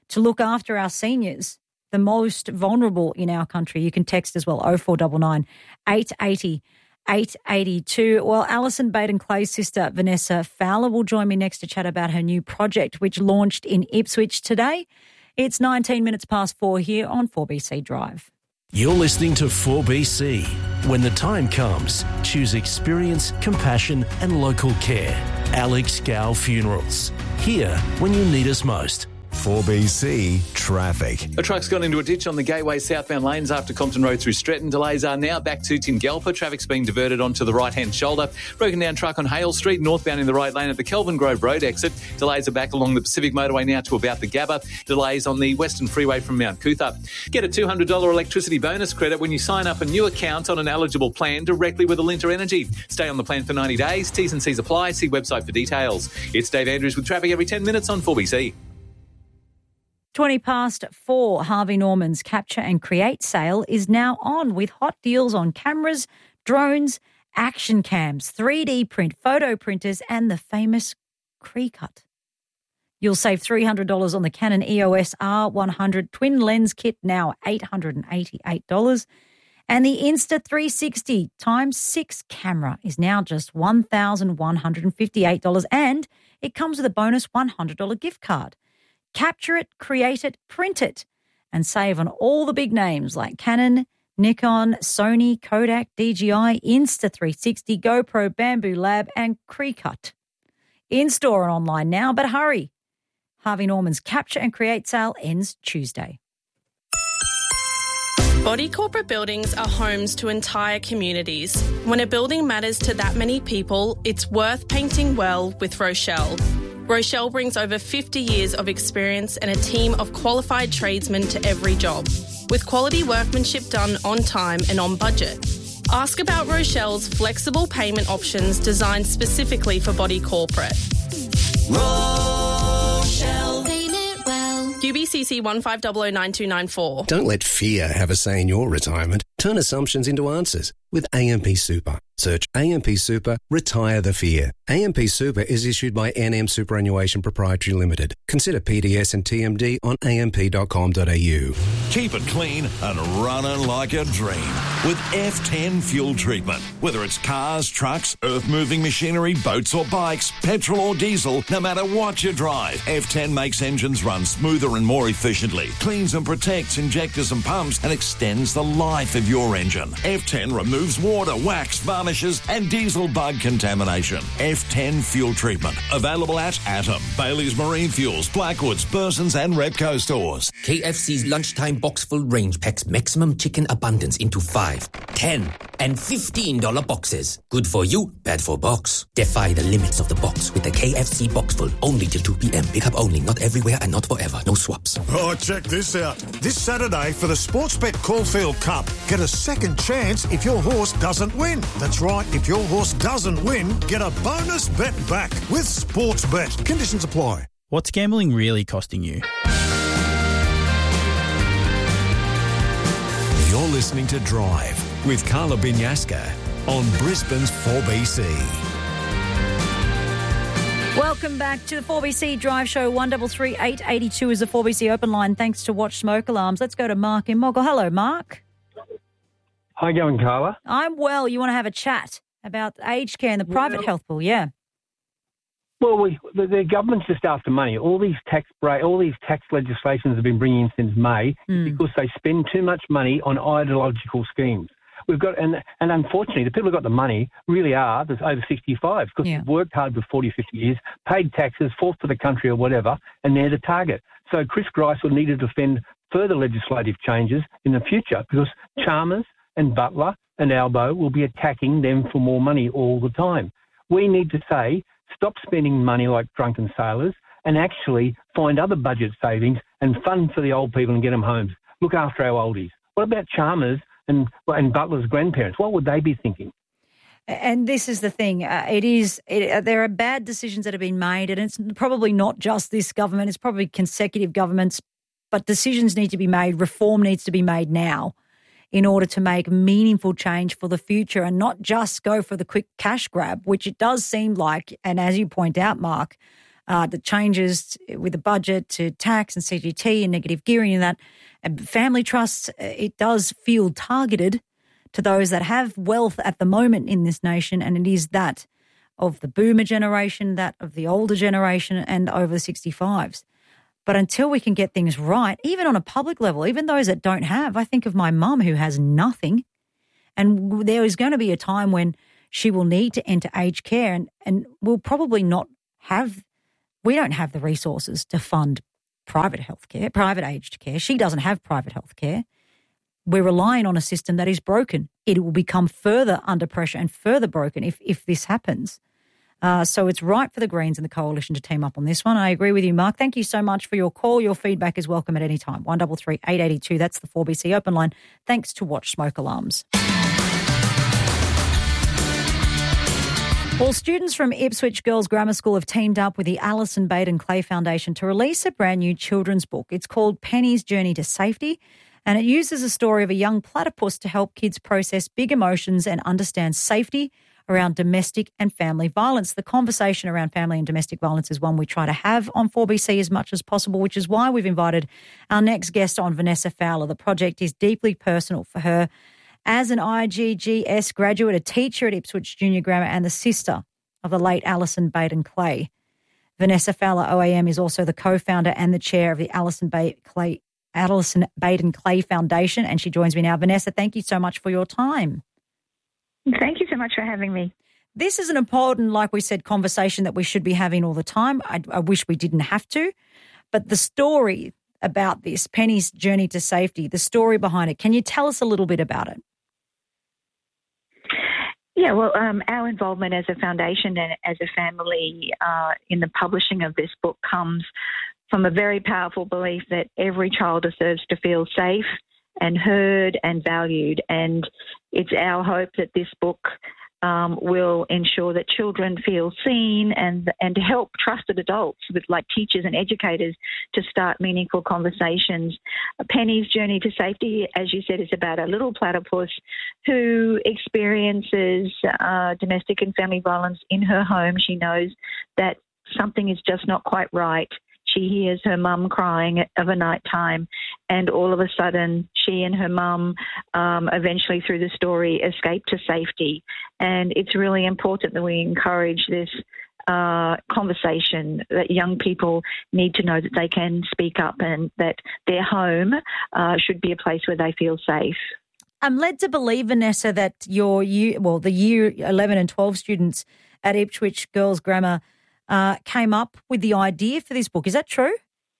to look after our seniors, the most vulnerable in our country. You can text as well, oh four nine nine, eight eight oh, eight eight two. Well, Alison Baden-Clay's sister, Vanessa Fowler, will join me next to chat about her new project, which launched in Ipswich today. It's nineteen minutes past four here on four B C Drive. You're listening to four B C. When the time comes, choose experience, compassion and local care. Alex Gow Funerals. Here when you need us most. four B C Traffic. A truck's gone into a ditch on the Gateway southbound lanes after Compton Road through Stretton. Delays are now back to Tingalpa. Traffic's being diverted onto the right-hand shoulder. Broken down truck on Hale Street, northbound in the right lane at the Kelvin Grove Road exit. Delays are back along the Pacific Motorway now to about the Gabba. Delays on the Western Freeway from Mount Cootha. Get a two hundred dollars electricity bonus credit when you sign up a new account on an eligible plan directly with Alinta Energy. Stay on the plan for ninety days. T's and C's apply. See website for details. It's Dave Andrews with traffic every ten minutes on four B C. twenty past four, Harvey Norman's Capture and Create sale is now on with hot deals on cameras, drones, action cams, three D print, photo printers and the famous Cricut. You'll save three hundred dollars on the Canon E O S R one hundred twin lens kit, now eight hundred eighty-eight dollars. And the Insta three sixty times six camera is now just one thousand one hundred fifty-eight dollars, and it comes with a bonus one hundred dollars gift card. Capture it, create it, print it, and save on all the big names like Canon, Nikon, Sony, Kodak, D J I, Insta three sixty, GoPro, Bamboo Lab, and Cricut. In-store and online now, but hurry. Harvey Norman's Capture and Create sale ends Tuesday. Body corporate buildings are homes to entire communities. When a building matters to that many people, it's worth painting well with Rochelle. Rochelle brings over fifty years of experience and a team of qualified tradesmen to every job, with quality workmanship done on time and on budget. Ask about Rochelle's flexible payment options designed specifically for body corporate. Rochelle. Payment well. U B C C one five zero zero nine two nine four. Don't let fear have a say in your retirement. Turn assumptions into answers with A M P Super. Search A M P Super, retire the fear. A M P Super is issued by N M Superannuation Proprietary Limited. Consider P D S and T M D on a m p dot com dot a u. Keep it clean and running like a dream with F ten fuel treatment. Whether it's cars, trucks, earth-moving machinery, boats or bikes, petrol or diesel, no matter what you drive, F ten makes engines run smoother and more efficiently, cleans and protects injectors and pumps, and extends the life of your engine. F ten removes water, wax, varnishes and diesel bug contamination. F ten fuel treatment. Available at Atom, Bailey's Marine Fuels, Blackwoods, Burson's and Repco stores. K F C's lunchtime box-full range packs maximum chicken abundance into five, ten and fifteen dollars boxes. Good for you, bad for box. Defy the limits of the box with the K F C Boxful. Only till two p.m. Pick up only, not everywhere and not forever. No swaps. Oh, check this out. This Saturday for the Sportsbet Caulfield Cup, get a second chance if your horse doesn't win. That's right, if your horse doesn't win, get a bonus bet back with Sportsbet. Conditions apply. What's gambling really costing you? You're listening to Drive with Carla Binyaska on Brisbane's four B C. Welcome back to the four B C Drive Show. one three three eight eight two is the four B C open line. Thanks to Watch Smoke Alarms. Let's go to Mark in Moggle. Hello, Mark. How you going, Carla? I'm well. You want to have a chat about aged care and the private well, health bill, yeah? Well, we, the, the government's just after money. All these tax break, all these tax legislations have been bringing in since May mm. because they spend too much money on ideological schemes. We've got, and and unfortunately, the people who got the money really are the over sixty-fives because yeah. they've worked hard for forty, fifty years, paid taxes, fought for the country or whatever, and they're the target. So Chris Grice will need to defend further legislative changes in the future because Chalmers and Butler and Albo will be attacking them for more money all the time. We need to say, stop spending money like drunken sailors and actually find other budget savings and fund for the old people and get them homes. Look after our oldies. What about Chalmers and, and Butler's grandparents? What would they be thinking? And this is the thing. Uh, it is. It, uh, there are bad decisions that have been made, and it's probably not just this government. It's probably consecutive governments, but decisions need to be made. Reform needs to be made now in order to make meaningful change for the future and not just go for the quick cash grab, which it does seem like, and as you point out, Mark, uh, the changes with the budget to tax and C G T and negative gearing and that. And family trusts, it does feel targeted to those that have wealth at the moment in this nation, and it is that of the boomer generation, that of the older generation and over the sixty-fives. But until we can get things right, even on a public level, even those that don't have, I think of my mum who has nothing, and there is going to be a time when she will need to enter aged care and, and will probably not have, we don't have the resources to fund private health care, private aged care. She doesn't have private health care. We're relying on a system that is broken. It will become further under pressure and further broken if, if this happens. Uh, so it's right for the Greens and the Coalition to team up on this one. I agree with you, Mark. Thank you so much for your call. Your feedback is welcome at any time. one three three, eight eight two, that's the four B C open line. Thanks to Watch Smoke Alarms. Well, students from Ipswich Girls Grammar School have teamed up with the Alison Baden Clay Foundation to release a brand new children's book. It's called Penny's Journey to Safety, and it uses a story of a young platypus to help kids process big emotions and understand safety around domestic and family violence. The conversation around family and domestic violence is one we try to have on four B C as much as possible, which is why we've invited our next guest on, Vanessa Fowler. The project is deeply personal for her. As an I G G S graduate, a teacher at Ipswich Junior Grammar and the sister of the late Alison Baden Clay, Vanessa Fowler O A M is also the co-founder and the chair of the Alison Ba- Clay, Alison Baden Clay Foundation, and she joins me now. Vanessa, thank you so much for your time. Thank you so much for having me. This is an important, like we said, conversation that we should be having all the time. I, I wish we didn't have to, but the story about this, Penny's Journey to Safety, the story behind it, can you tell us a little bit about it? Yeah, well, um, our involvement as a foundation and as a family uh, in the publishing of this book comes from a very powerful belief that every child deserves to feel safe and heard and valued. And it's our hope that this book um, will ensure that children feel seen and and help trusted adults with like teachers and educators to start meaningful conversations. Penny's Journey to Safety, as you said, is about a little platypus who experiences uh, domestic and family violence in her home. She knows that something is just not quite right. She hears her mum crying of a night time, and all of a sudden she and her mum um, eventually through the story escape to safety. And it's really important that we encourage this uh, conversation, that young people need to know that they can speak up and that their home uh, should be a place where they feel safe. I'm led to believe, Vanessa, that your year, well, the year eleven and twelve students at Ipswich Girls Grammar Uh, came up with the idea for this book. Is that true?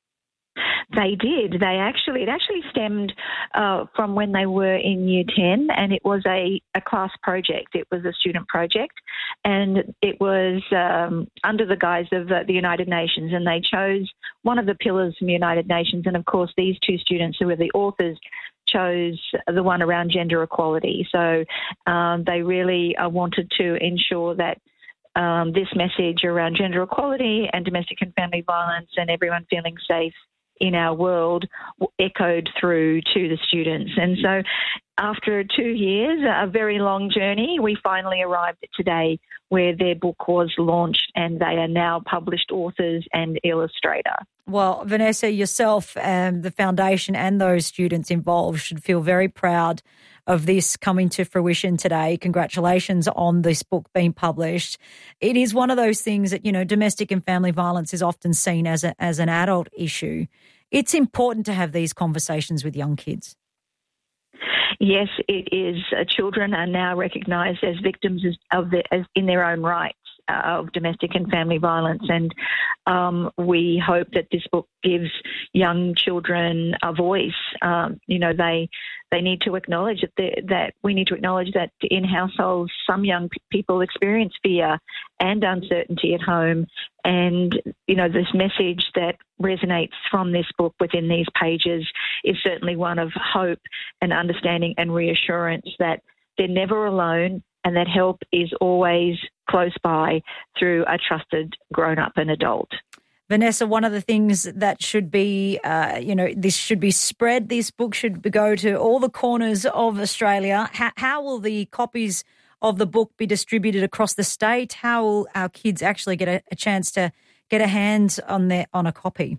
They did. They actually, it actually stemmed uh, from when they were in year ten, and it was a, a class project. It was a student project, and it was um, under the guise of uh, the United Nations, and they chose one of the pillars from the United Nations. And, of course, these two students who were the authors chose the one around gender equality. So um, they really uh, wanted to ensure that Um, this message around gender equality and domestic and family violence and everyone feeling safe in our world echoed through to the students. And so after two years, a very long journey, we finally arrived at today where their book was launched and they are now published authors and illustrator. Well, Vanessa, yourself and the foundation and those students involved should feel very proud of this coming to fruition today. Congratulations on this book being published. It is one of those things that, you know, domestic and family violence is often seen as a, as an adult issue. It's important to have these conversations with young kids. Yes, it is. Uh, children are now recognised as victims of the, as in their own rights uh, of domestic and family violence, and um, we hope that this book gives young children a voice. Um, you know, they they need to acknowledge that they, that we need to acknowledge that in households some young p- people experience fear and uncertainty at home, and you know this message that resonates from this book within these pages is certainly one of hope and understanding and reassurance that they're never alone and that help is always close by through a trusted grown-up and adult. Vanessa, one of the things that should be, uh, you know, this should be spread, this book should go to all the corners of Australia. How, how will the copies of the book be distributed across the state? How will our kids actually get a, a chance to get a hand on their on a copy?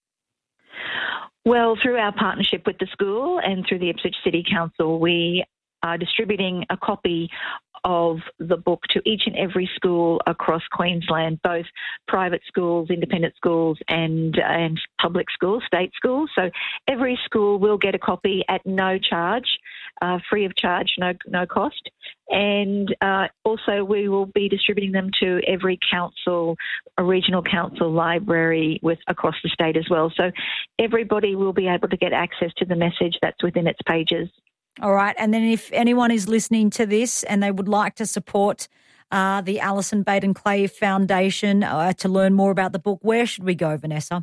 Well, through our partnership with the school and through the Ipswich City Council, we are distributing a copy of the book to each and every school across Queensland, both private schools, independent schools and, and public schools, state schools. So every school will get a copy at no charge, uh, free of charge, no no cost. And uh, also we will be distributing them to every council, a regional council library with across the state as well. So everybody will be able to get access to the message that's within its pages. All right. And then if anyone is listening to this and they would like to support uh, the Alison Baden-Clay Foundation uh, to learn more about the book, where should we go, Vanessa?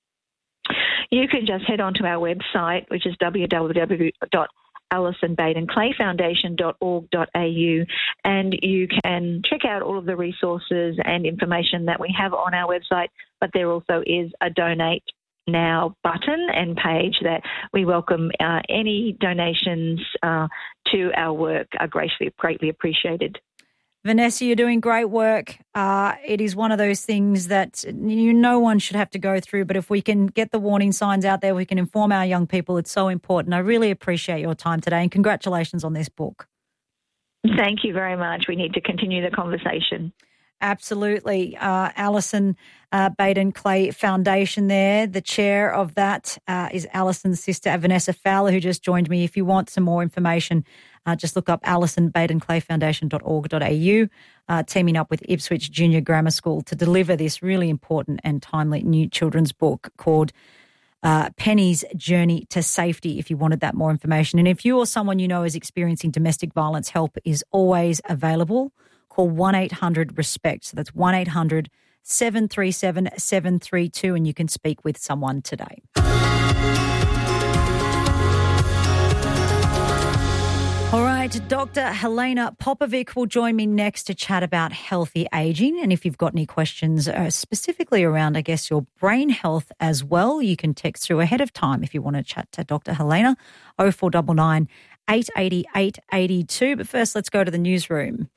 You can just head on to our website, which is w w w dot alison baden clay foundation dot org dot a u, and you can check out all of the resources and information that we have on our website, but there also is a donate now button and page that we welcome uh, any donations uh, to our work are greatly, greatly appreciated. Vanessa, you're doing great work. Uh, it is one of those things that you, no one should have to go through, but if we can get the warning signs out there, we can inform our young people. It's so important. I really appreciate your time today and congratulations on this book. Thank you very much. We need to continue the conversation. Absolutely. Uh, Alison uh, Baden-Clay Foundation there. The chair of that uh, is Alison's sister, Vanessa Fowler, who just joined me. If you want some more information, uh, just look up alison baden clay foundation dot org dot a u, uh, teaming up with Ipswich Junior Grammar School to deliver this really important and timely new children's book called uh, Penny's Journey to Safety, if you wanted that more information. And if you or someone you know is experiencing domestic violence, help is always available. Call one eight hundred RESPECT. So that's one eight hundred seven three seven seven three two and you can speak with someone today. All right, Doctor Helena Popovic will join me next to chat about healthy ageing. And if you've got any questions uh, specifically around, I guess, your brain health as well, you can text through ahead of time if you want to chat to Doctor Helena, oh four nine nine, eight eight zero, eight eight two. But first, let's go to the newsroom.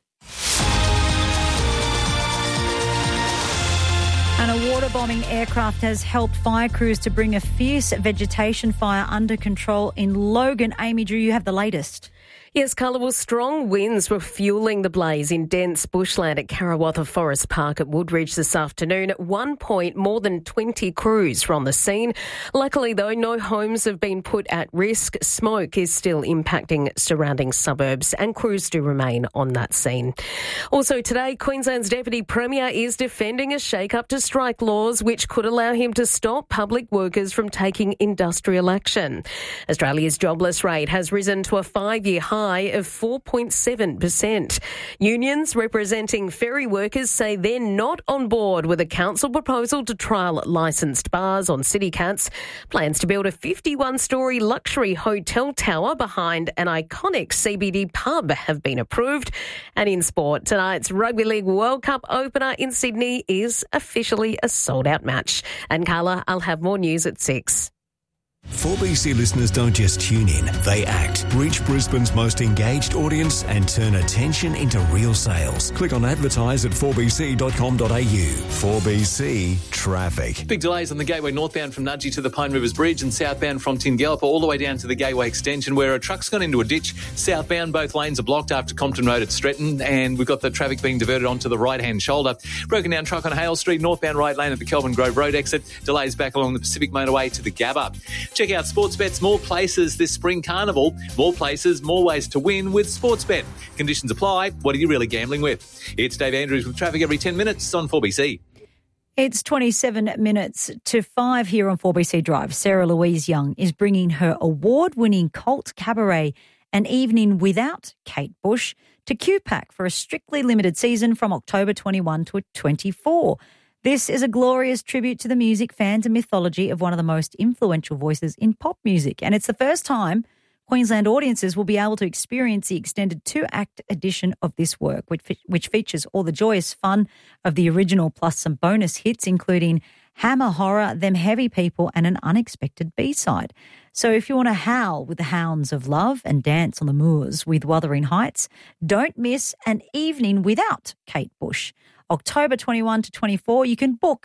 And a water-bombing aircraft has helped fire crews to bring a fierce vegetation fire under control in Logan. Amy Drew, you have the latest. Yes, Carla, well, strong winds were fuelling the blaze in dense bushland at Karawatha Forest Park at Woodridge this afternoon. At one point, more than twenty crews were on the scene. Luckily, though, no homes have been put at risk. Smoke is still impacting surrounding suburbs and crews do remain on that scene. Also today, Queensland's Deputy Premier is defending a shake-up to strike laws which could allow him to stop public workers from taking industrial action. Australia's jobless rate has risen to a five-year high of four point seven percent. Unions representing ferry workers say they're not on board with a council proposal to trial licensed bars on city cats. Plans to build a fifty-one storey luxury hotel tower behind an iconic C B D pub have been approved. And in sport, tonight's Rugby League World Cup opener in Sydney is officially a sold-out match. And Carla, I'll have more news at six. four B C listeners don't just tune in, they act. Reach Brisbane's most engaged audience and turn attention into real sales. Click on advertise at four b c dot com dot a u. four B C Traffic. Big delays on the Gateway northbound from Nudgee to the Pine Rivers Bridge and southbound from Tingalpa all the way down to the Gateway extension where a truck's gone into a ditch. Southbound, both lanes are blocked after Compton Road at Stretton, and we've got the traffic being diverted onto the right-hand shoulder. Broken down truck on Hale Street, northbound right lane at the Kelvin Grove Road exit. Delays back along the Pacific Motorway to the Gabba. Check out Sportsbet's more places this spring carnival. More places, more ways to win with Sportsbet. Conditions apply. What are you really gambling with? It's Dave Andrews with traffic every ten minutes on four B C. It's twenty-seven minutes to five here on four B C Drive. Sarah Louise Young is bringing her award-winning cult cabaret An Evening Without Kate Bush to Q PAC for a strictly limited season from October twenty-first to twenty-fourth. This is a glorious tribute to the music, fans and mythology of one of the most influential voices in pop music. And it's the first time Queensland audiences will be able to experience the extended two-act edition of this work, which, which features all the joyous fun of the original plus some bonus hits, including Hammer Horror, Them Heavy People and an unexpected B-side. So if you want to howl with the hounds of love and dance on the moors with Wuthering Heights, don't miss An Evening Without Kate Bush. October twenty-first to twenty-fourth, you can book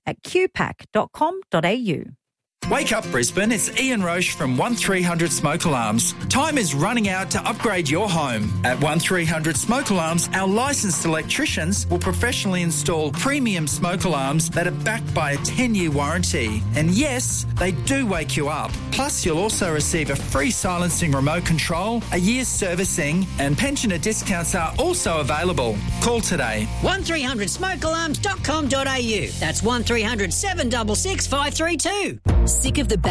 at q pack dot com dot a u. Wake up Brisbane, it's Ian Roche from one three hundred Smoke Alarms. Time is running out to upgrade your home. At one three hundred Smoke Alarms, our licensed electricians will professionally install premium smoke alarms that are backed by a ten-year warranty. And yes, they do wake you up. Plus, you'll also receive a free silencing remote control, a year's servicing, and pensioner discounts are also available. Call today. one three hundred smoke alarms dot com dot a u. That's one three hundred seven six six five three two. Sick of the